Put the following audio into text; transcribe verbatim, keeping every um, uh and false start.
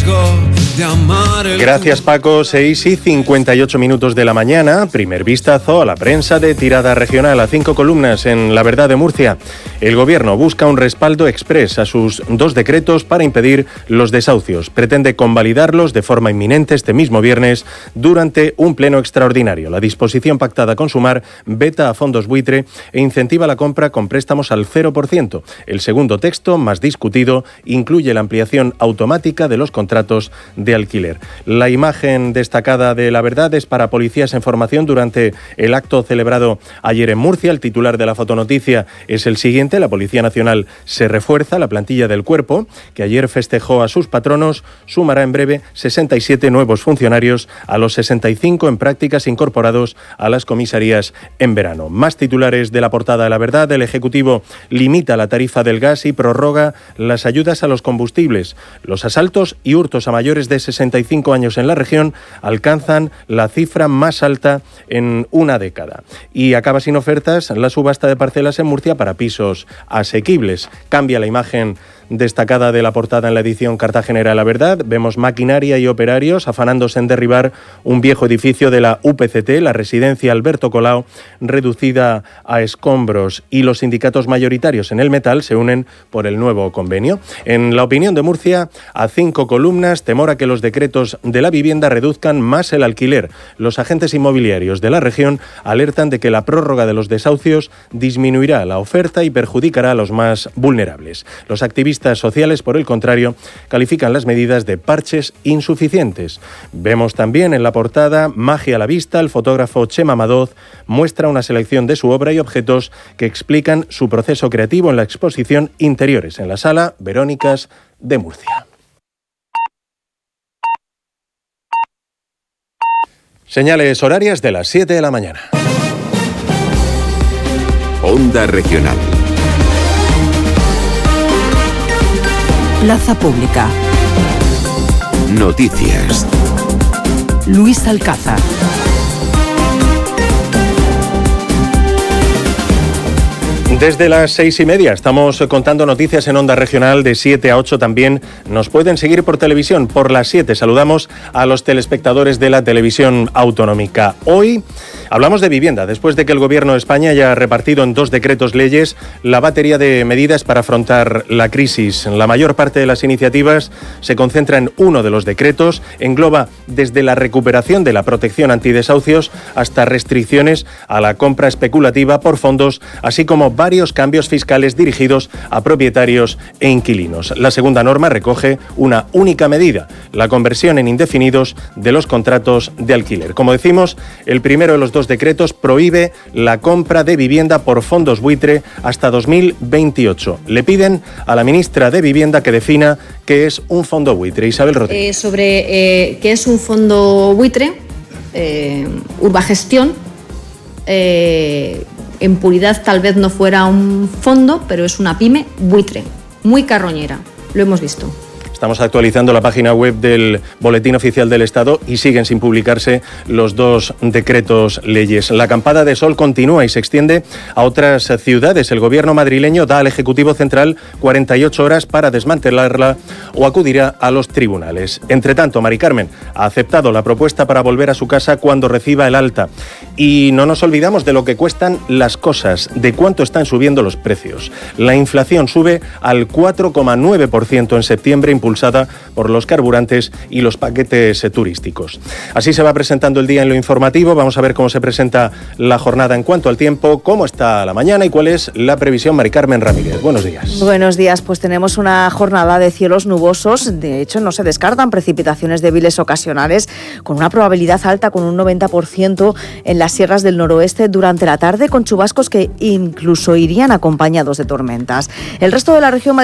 Gracias, Paco. seis y cincuenta y ocho minutos de la mañana. Primer vistazo a la prensa de tirada regional a cinco columnas en La Verdad de Murcia. El Gobierno busca un respaldo exprés a sus dos decretos para impedir los desahucios. Pretende convalidarlos de forma inminente este mismo viernes durante un pleno extraordinario. La disposición pactada con Sumar veta a fondos buitre e incentiva la compra con préstamos al cero por ciento. El segundo texto, más discutido, incluye la ampliación automática de los contratos de alquiler. La imagen destacada de La Verdad es para Policías en Formación durante el acto celebrado ayer en Murcia. El titular de la fotonoticia es el siguiente: la Policía Nacional se refuerza. La plantilla del cuerpo, que ayer festejó a sus patronos, sumará en breve sesenta y siete nuevos funcionarios a los sesenta y cinco en prácticas incorporados a las comisarías en verano. Más titulares de la portada de La Verdad. El Ejecutivo limita la tarifa del gas y prorroga las ayudas a los combustibles. Los asaltos y hurtos a mayores de sesenta y cinco años en la región alcanzan la cifra más alta en una década. Y acaba sin ofertas la subasta de parcelas en Murcia para pisos asequibles. Cambia la imagen destacada de la portada en la edición cartagenera de La Verdad. Vemos maquinaria y operarios afanándose en derribar un viejo edificio de la U P C T, la residencia Alberto Colau, reducida a escombros, y los sindicatos mayoritarios en el metal se unen por el nuevo convenio. En La Opinión de Murcia, a cinco columnas, temor a que los decretos de la vivienda reduzcan más el alquiler. Los agentes inmobiliarios de la región alertan de que la prórroga de los desahucios disminuirá la oferta y perjudicará a los más vulnerables. Los activistas sociales, por el contrario, califican las medidas de parches insuficientes. Vemos también en la portada magia a la vista. El fotógrafo Chema Madoz muestra una selección de su obra y objetos que explican su proceso creativo en la exposición Interiores en la Sala Verónicas de Murcia. Señales horarias de las siete de la mañana. Onda Regional. Plaza Pública. Noticias. Luis Alcázar. Desde las seis y media estamos contando noticias en Onda Regional de siete a ocho. También nos pueden seguir por televisión. Por las siete saludamos a los telespectadores de la televisión autonómica. Hoy hablamos de vivienda, después de que el Gobierno de España haya repartido en dos decretos leyes la batería de medidas para afrontar la crisis. La mayor parte de las iniciativas se concentra en uno de los decretos. Engloba desde la recuperación de la protección antidesahucios hasta restricciones a la compra especulativa por fondos, así como varios cambios fiscales dirigidos a propietarios e inquilinos. La segunda norma recoge una única medida: la conversión en indefinidos de los contratos de alquiler. Como decimos, el primero de los dos decretos prohíbe la compra de vivienda por fondos buitre hasta dos mil veintiocho. Le piden a la ministra de Vivienda que defina qué es un fondo buitre. Isabel Rodríguez. Eh, sobre eh, qué es un fondo buitre, eh, Urbagestión, eh, en puridad tal vez no fuera un fondo, pero es una pyme buitre, muy carroñera, lo hemos visto. Estamos actualizando la página web del Boletín Oficial del Estado y siguen sin publicarse los dos decretos leyes. La acampada de sol continúa y se extiende a otras ciudades. El Gobierno madrileño da al Ejecutivo Central cuarenta y ocho horas para desmantelarla o acudirá a los tribunales. Entre tanto, Mari Carmen ha aceptado la propuesta para volver a su casa cuando reciba el alta. Y no nos olvidamos de lo que cuestan las cosas, de cuánto están subiendo los precios. La inflación sube al cuatro coma nueve por ciento en septiembre, impulsada por los carburantes y los paquetes turísticos. Así se va presentando el día en lo informativo. Vamos a ver cómo se presenta la jornada en cuanto al tiempo, cómo está la mañana y cuál es la previsión. Mari Carmen Ramírez, buenos días. Buenos días, pues tenemos una jornada de cielos nubosos. De hecho, no se descartan precipitaciones débiles ocasionales, con una probabilidad alta, con un noventa por ciento en las sierras del noroeste durante la tarde, con chubascos que incluso irían acompañados de tormentas. El resto de la región